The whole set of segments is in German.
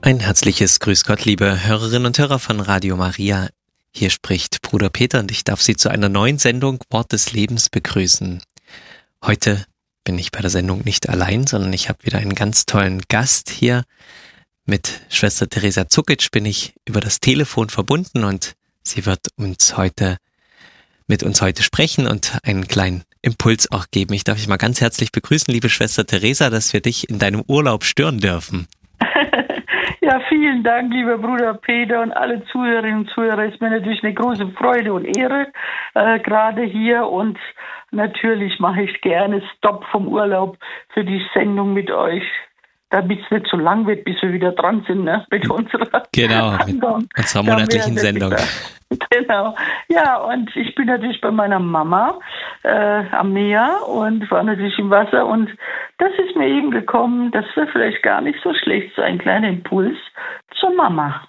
Ein herzliches Grüß Gott, liebe Hörerinnen und Hörer von Radio Maria. Hier spricht Bruder Peter und ich darf Sie zu einer neuen Sendung Wort des Lebens begrüßen. Heute bin ich bei der Sendung nicht allein, sondern ich habe wieder einen ganz tollen Gast hier. Mit Schwester Teresa Zukic bin ich über das Telefon verbunden und sie wird mit uns heute sprechen und einen kleinen Impuls auch geben. Ich darf dich mal ganz herzlich begrüßen, liebe Schwester Teresa, dass wir dich in deinem Urlaub stören dürfen. Ja, vielen Dank, lieber Bruder Peter und alle Zuhörerinnen und Zuhörer. Es ist mir natürlich eine große Freude und Ehre, gerade hier. Und natürlich mache ich gerne Stopp vom Urlaub für die Sendung mit euch, damit es nicht so lang wird, bis wir wieder dran sind, ne, mit unserer monatlichen Sendung. Genau. Ja, und ich bin natürlich bei meiner Mama am Meer und war natürlich im Wasser. Und das ist mir eben gekommen, das wäre vielleicht gar nicht so schlecht, so ein kleiner Impuls zur Mama.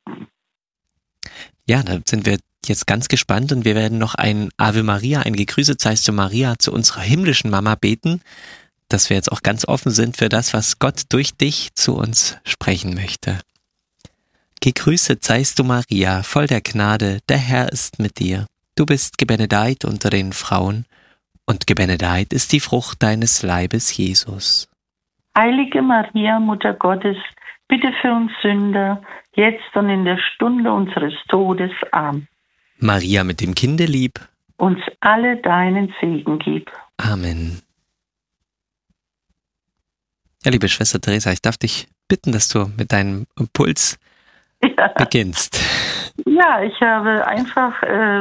Ja, da sind wir jetzt ganz gespannt und wir werden noch ein Ave Maria, ein Gegrüßet seist du Maria zu unserer himmlischen Mama beten, dass wir jetzt auch ganz offen sind für das, was Gott durch dich zu uns sprechen möchte. Gegrüßet seist du Maria, voll der Gnade, der Herr ist mit dir. Du bist gebenedeit unter den Frauen und gebenedeit ist die Frucht deines Leibes, Jesus. Heilige Maria, Mutter Gottes, bitte für uns Sünder, jetzt und in der Stunde unseres Todes. Amen. Maria mit dem Kindelieb, uns alle deinen Segen gib. Amen. Ja, liebe Schwester Teresa, ich darf dich bitten, dass du mit deinem Impuls beginnst. Ja, ich habe einfach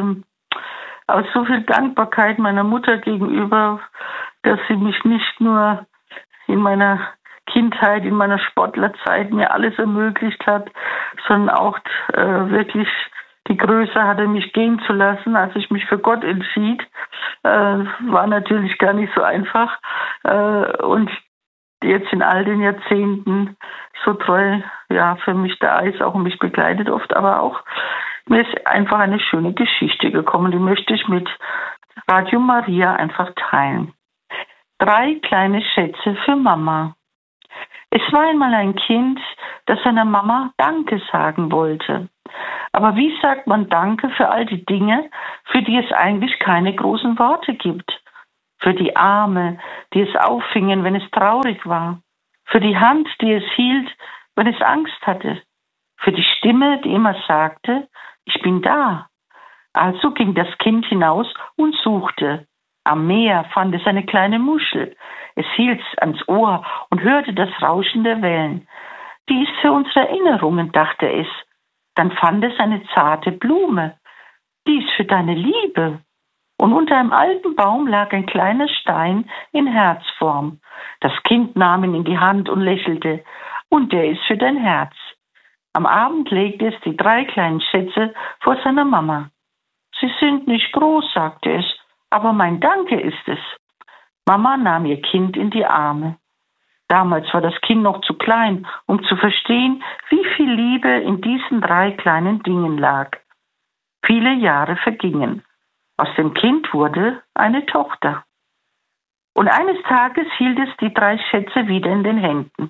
aus so viel Dankbarkeit meiner Mutter gegenüber, dass sie mich nicht nur in meiner Kindheit, in meiner Sportlerzeit mir alles ermöglicht hat, sondern auch wirklich die Größe hatte, mich gehen zu lassen, als ich mich für Gott entschied. War natürlich gar nicht so einfach. Und jetzt in all den Jahrzehnten so treu, ja, für mich da ist, auch mich begleitet oft, aber auch mir ist einfach eine schöne Geschichte gekommen, die möchte ich mit Radio Maria einfach teilen. 3 kleine Schätze für Mama. Es war einmal ein Kind, das seiner Mama Danke sagen wollte. Aber wie sagt man Danke für all die Dinge, für die es eigentlich keine großen Worte gibt? Für die Arme, die es auffingen, wenn es traurig war. Für die Hand, die es hielt, wenn es Angst hatte. Für die Stimme, die immer sagte, ich bin da. Also ging das Kind hinaus und suchte. Am Meer fand es eine kleine Muschel. Es hielt's ans Ohr und hörte das Rauschen der Wellen. Die ist für unsere Erinnerungen, dachte es. Dann fand es eine zarte Blume. Die ist für deine Liebe. Und unter einem alten Baum lag ein kleiner Stein in Herzform. Das Kind nahm ihn in die Hand und lächelte. Und der ist für dein Herz. Am Abend legte es die 3 kleinen Schätze vor seiner Mama. Sie sind nicht groß, sagte es, aber mein Danke ist es. Mama nahm ihr Kind in die Arme. Damals war das Kind noch zu klein, um zu verstehen, wie viel Liebe in diesen 3 kleinen Dingen lag. Viele Jahre vergingen. Aus dem Kind wurde eine Tochter. Und eines Tages hielt es die 3 Schätze wieder in den Händen.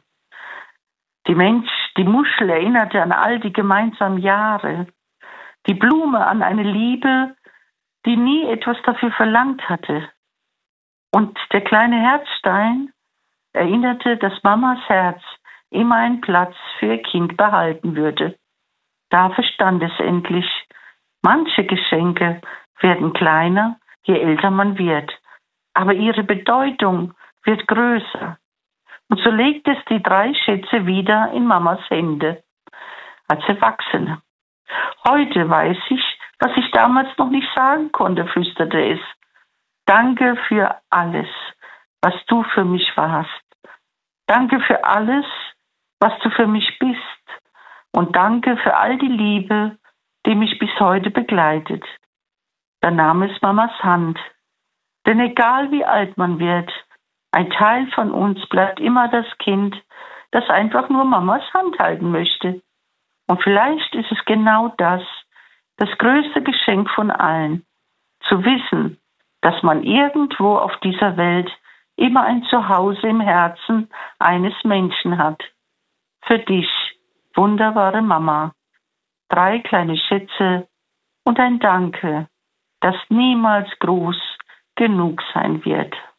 Die Muschel erinnerte an all die gemeinsamen Jahre. Die Blume an eine Liebe, die nie etwas dafür verlangt hatte. Und der kleine Herzstein erinnerte, dass Mamas Herz immer einen Platz für ihr Kind behalten würde. Da verstand es endlich, manche Geschenke werden kleiner, je älter man wird. Aber ihre Bedeutung wird größer. Und so legt es die 3 Schätze wieder in Mamas Hände, als Erwachsene. Heute weiß ich, was ich damals noch nicht sagen konnte, flüsterte es. Danke für alles, was du für mich warst. Danke für alles, was du für mich bist. Und danke für all die Liebe, die mich bis heute begleitet. Da nahm es Mamas Hand. Denn egal wie alt man wird, ein Teil von uns bleibt immer das Kind, das einfach nur Mamas Hand halten möchte. Und vielleicht ist es genau das größte Geschenk von allen, zu wissen, dass man irgendwo auf dieser Welt immer ein Zuhause im Herzen eines Menschen hat. Für dich, wunderbare Mama. 3 kleine Schätze und ein Danke, das niemals groß genug sein wird.